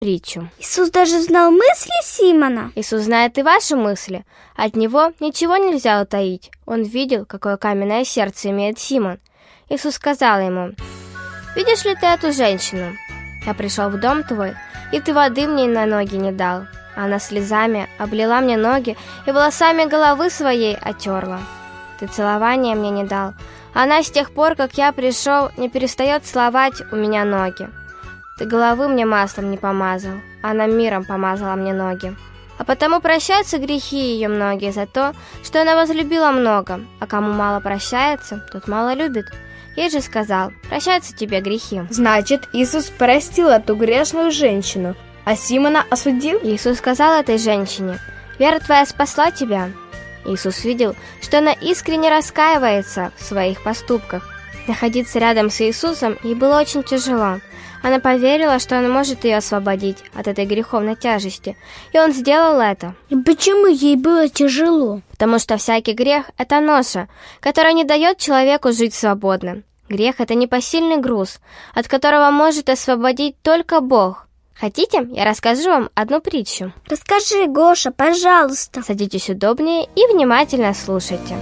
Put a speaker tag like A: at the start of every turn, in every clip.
A: притчу.
B: Иисус даже знал мысли Симона.
A: Иисус знает и ваши мысли. От него ничего нельзя утаить. Он видел, какое каменное сердце имеет Симон. Иисус сказал ему: «Видишь ли ты эту женщину? Я пришел в дом твой, и ты воды мне на ноги не дал. Она слезами облила мне ноги и волосами головы своей отерла. Ты целования мне не дал. Она с тех пор, как я пришел, не перестает целовать у меня ноги. Ты головы мне маслом не помазал, она миром помазала мне ноги. А потому прощаются грехи ее многие за то, что она возлюбила много, а кому мало прощается, тот мало любит. Ей же сказал: прощаются тебе грехи».
C: Значит, Иисус простил эту грешную женщину, а Симона осудил?
A: Иисус сказал этой женщине: «Вера твоя спасла тебя». Иисус видел, что она искренне раскаивается в своих поступках. Находиться рядом с Иисусом ей было очень тяжело. Она поверила, что Он может ее освободить от этой греховной тяжести, и Он сделал это.
B: И почему ей было тяжело?
A: Потому что всякий грех – это ноша, которая не дает человеку жить свободно. Грех – это непосильный груз, от которого может освободить только Бог. Хотите, я расскажу вам одну притчу?
B: Расскажи, Гоша, пожалуйста.
A: Садитесь удобнее и внимательно слушайте.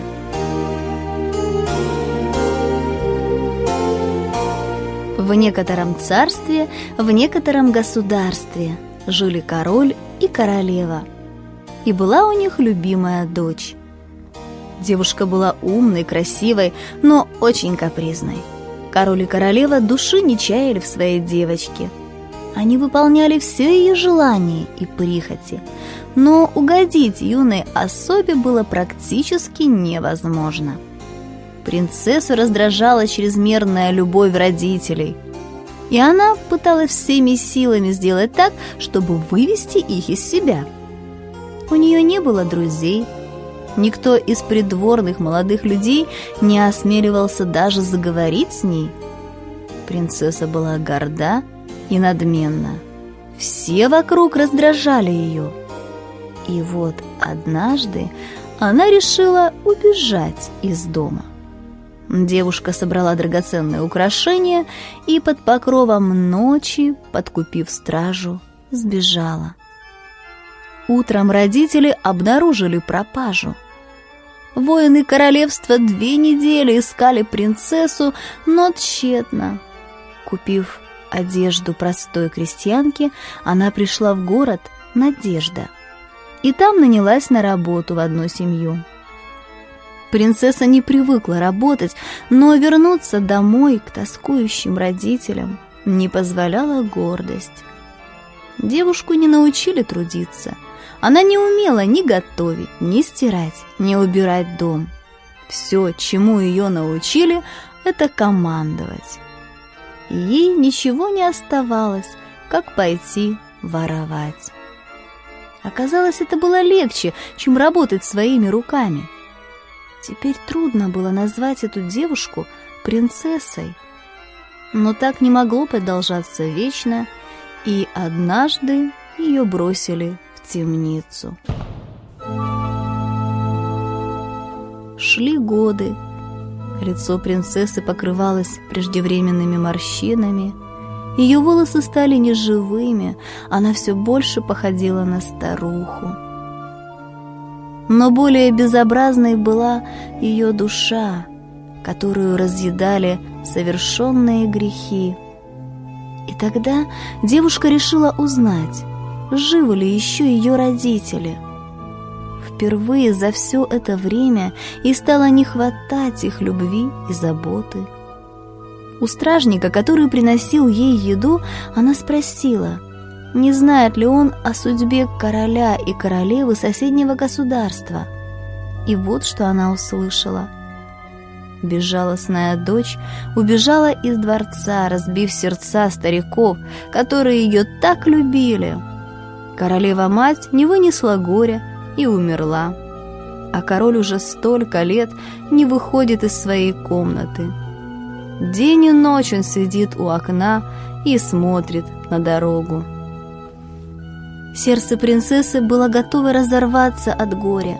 D: В некотором царстве, в некотором государстве жили король и королева. И была у них любимая дочь. Девушка была умной, красивой, но очень капризной. Король и королева души не чаяли в своей девочке. Они выполняли все ее желания и прихоти, но угодить юной особе было практически невозможно. Принцессу раздражала чрезмерная любовь родителей, и она пыталась всеми силами сделать так, чтобы вывести их из себя. У нее не было друзей, никто из придворных молодых людей не осмеливался даже заговорить с ней. Принцесса была горда и надменна. Все вокруг раздражали ее. И вот однажды она решила убежать из дома. Девушка собрала драгоценные украшения и под покровом ночи, подкупив стражу, сбежала. Утром родители обнаружили пропажу. Воины королевства 2 недели искали принцессу, но тщетно. Купив одежду простой крестьянки, она пришла в город Надежда и там нанялась на работу в одну семью. Принцесса не привыкла работать, но вернуться домой к тоскующим родителям не позволяла гордость. Девушку не научили трудиться. Она не умела ни готовить, ни стирать, ни убирать дом. Все, чему ее научили, это командовать. И ей ничего не оставалось, как пойти воровать. Оказалось, это было легче, чем работать своими руками. Теперь трудно было назвать эту девушку принцессой. Но так не могло продолжаться вечно, и однажды ее бросили в темницу. Шли годы. Лицо принцессы покрывалось преждевременными морщинами. Ее волосы стали неживыми, она все больше походила на старуху. Но более безобразной была ее душа, которую разъедали совершенные грехи. И тогда девушка решила узнать, живы ли еще ее родители. Впервые за все это время ей стало не хватать их любви и заботы. У стражника, который приносил ей еду, она спросила, не знает ли он о судьбе короля и королевы соседнего государства. И вот что она услышала. Безжалостная дочь убежала из дворца, разбив сердца стариков, которые ее так любили. Королева-мать не вынесла горя и умерла, а король уже столько лет не выходит из своей комнаты. День и ночь он сидит у окна и смотрит на дорогу. Сердце принцессы было готово разорваться от горя,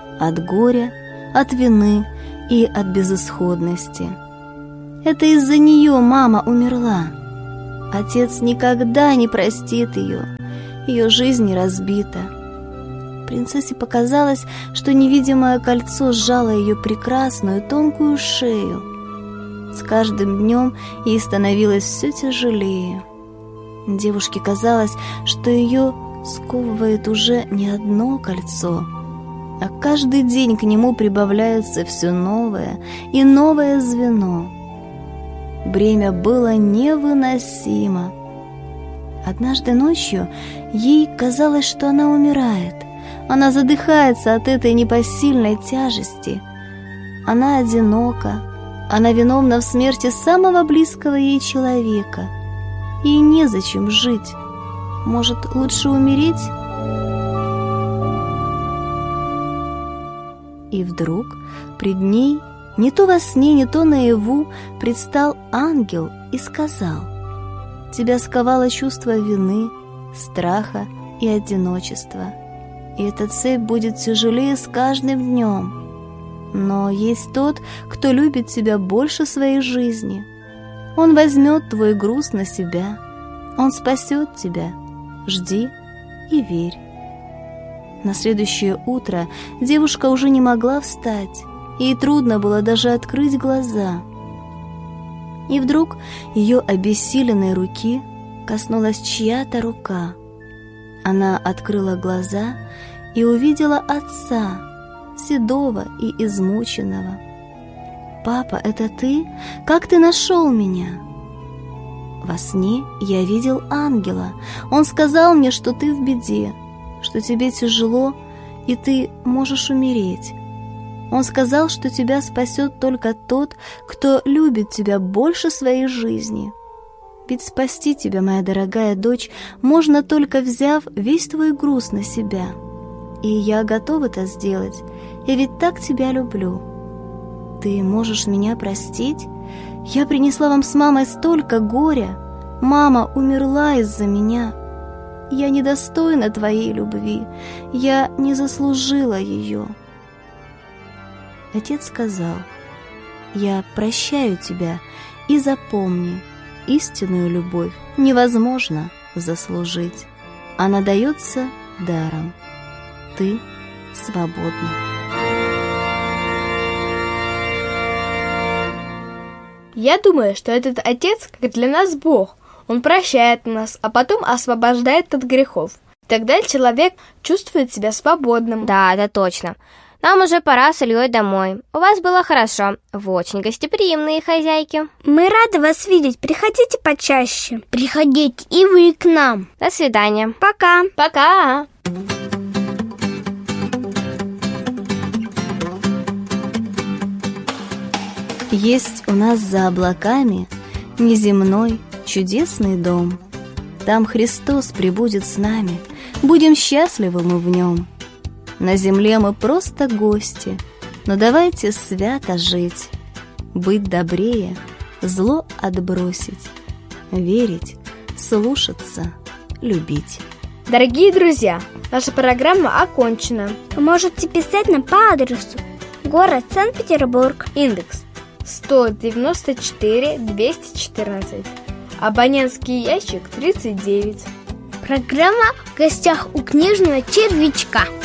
D: от вины и от безысходности. Это из-за нее мама умерла. Отец никогда не простит ее. Ее жизнь разбита. Принцессе показалось, что невидимое кольцо сжало ее прекрасную тонкую шею. С каждым днем ей становилось все тяжелее. Девушке казалось, что ее сковывает уже не одно кольцо, а каждый день к нему прибавляется все новое и новое звено. Бремя было невыносимо. Однажды ночью ей казалось, что она умирает. Она задыхается от этой непосильной тяжести. Она одинока. Она виновна в смерти самого близкого ей человека. Ей незачем жить. Может, лучше умереть? И вдруг пред ней, не то во сне, не то наяву, предстал ангел и сказал: «Тебя сковало чувство вины, страха и одиночества, и эта цепь будет тяжелее с каждым днем. Но есть тот, кто любит тебя больше своей жизни. Он возьмет твой груз на себя, он спасет тебя. Жди и верь». На следующее утро девушка уже не могла встать, ей трудно было даже открыть глаза. И вдруг ее обессиленной руки коснулась чья-то рука. Она открыла глаза и увидела отца, седого и измученного. «Папа, это ты? Как ты нашел меня?» «Во сне я видел ангела. Он сказал мне, что ты в беде, что тебе тяжело, и ты можешь умереть. Он сказал, что тебя спасет только тот, кто любит тебя больше своей жизни. Ведь спасти тебя, моя дорогая дочь, можно только взяв весь твой груз на себя. И я готов это сделать, я ведь так тебя люблю. Ты можешь меня простить? Я принесла вам с мамой столько горя. Мама умерла из-за меня. Я недостойна твоей любви, я не заслужила ее». Отец сказал: «Я прощаю тебя, и запомни, истинную любовь невозможно заслужить. Она дается даром. Ты свободна».
C: Я думаю, что этот отец, как для нас Бог. Он прощает нас, а потом освобождает от грехов. Тогда человек чувствует себя свободным.
A: Да, это точно. Нам уже пора с Ильей домой. У вас было хорошо. Вы очень гостеприимные хозяйки.
B: Мы рады вас видеть. Приходите почаще. Приходите и вы к нам.
A: До свидания.
B: Пока.
C: Пока.
D: Есть у нас за облаками неземной чудесный дом. Там Христос пребудет с нами, будем счастливы мы в нем. На земле мы просто гости, но давайте свято жить, быть добрее, зло отбросить, верить, слушаться, любить.
C: Дорогие друзья, наша программа окончена.
B: Вы можете писать нам по адресу: город Санкт-Петербург,
C: Индекс 194-214. Абонентский ящик 39.
B: Программа «В гостях у книжного червячка».